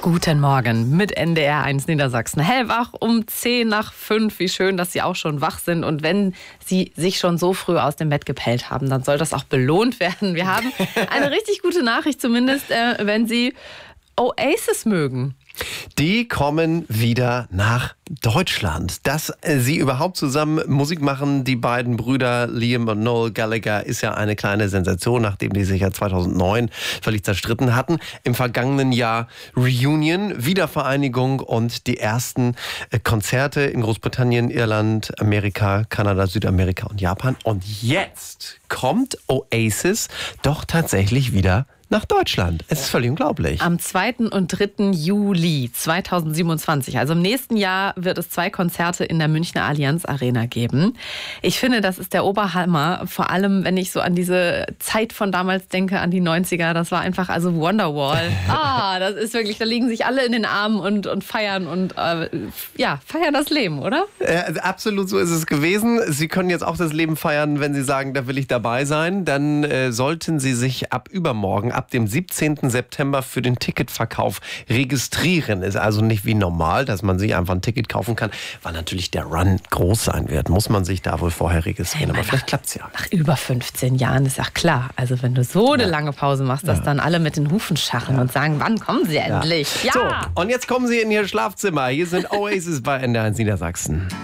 Guten Morgen mit NDR1 Niedersachsen. Hellwach um 10:05. Wie schön, dass Sie auch schon wach sind. Und wenn Sie sich schon so früh aus dem Bett gepellt haben, dann soll das auch belohnt werden. Wir haben eine richtig gute Nachricht, zumindest wenn Sie Oasis mögen. Die kommen wieder nach Deutschland. Dass sie überhaupt zusammen Musik machen, die beiden Brüder Liam und Noel Gallagher, ist ja eine kleine Sensation, nachdem die sich ja 2009 völlig zerstritten hatten. Im vergangenen Jahr Reunion, Wiedervereinigung und die ersten Konzerte in Großbritannien, Irland, Amerika, Kanada, Südamerika und Japan. Und jetzt kommt Oasis doch tatsächlich wieder nach Deutschland. Es ist völlig unglaublich. Am 2. und 3. Juli 2027, also im nächsten Jahr, wird es 2 Konzerte in der Münchner Allianz Arena geben. Ich finde, das ist der Oberhammer, vor allem wenn ich so an diese Zeit von damals denke, an die 90er. Das war einfach also Wonderwall. Das ist wirklich, da liegen sich alle in den Armen und feiern und feiern das Leben, oder? Absolut, so ist es gewesen. Sie können jetzt auch das Leben feiern, wenn Sie sagen, da will ich dabei sein. Dann sollten Sie sich ab übermorgen, ab dem 17. September für den Ticketverkauf registrieren. Ist also nicht wie normal, dass man sich einfach ein Ticket kaufen kann, weil natürlich der Run groß sein wird. Muss man sich da wohl vorher registrieren. Aber vielleicht klappt es ja. Nach über 15 Jahren ist ja klar. Also wenn du so eine lange Pause machst, dass dann alle mit den Hufen scharren und sagen, wann kommen sie endlich? Ja. So, und jetzt kommen Sie in Ihr Schlafzimmer. Hier sind Oasis bei NDR1 Niedersachsen.